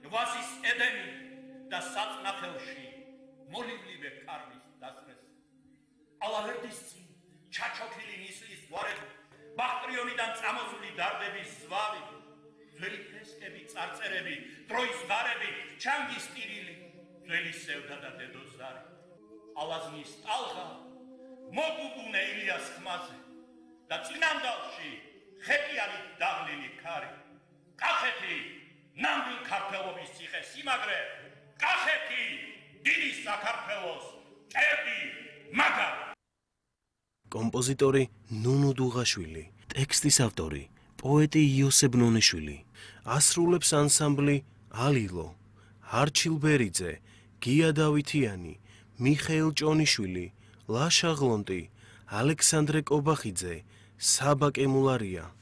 ღვაზის ედენი და საწნახელში მოლივლივე ქარვის დასრეს. ალავერდის წინ ჩაჩოქილი ნისლის გვარები, ბაქტრიონიდან წამოსული დარდების ზვავი, ძველი ფრესკები, წარწერები, დროის ღარები, ჩანგის ტირილი, ძველი სევდა და დედოზარი. ალაზნის ტალღა მოგუგუნე ილიას ხმაზე და წინანდალში ხეტიანი დაღლილი ქარი. კახეთი ნამდვილ ქართველობის ციხე სიმაგრე, კახეთი დიდი საქართველოს წერდი მაგარი. კომპოზიტორი ნუნუ დუღაშვილი, ტექსტის ავტორი პოეტი იოსებ ნონიშვილი, ასრულებს ანსამბლი ალილო, არჩილ ბერიძე, გია დავითიანი, მიხეილ ჭონიშვილი, ლაშა ღლონტი, ალექსანდრე კობახიძე, საბა კემულარია.